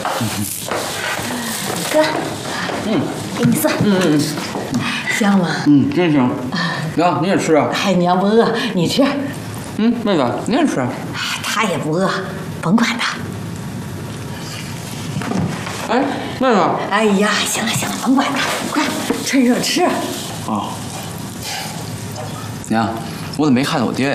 哥，给你算。香吗？ 真行。娘，你也吃啊？ 哎，娘不饿，你吃。 妹子，你也吃啊？ 他也不饿，甭管他。 哎，妹子。 哎呀，行了行了，甭管他，快趁热吃。 娘，我怎么没看见我爹呀？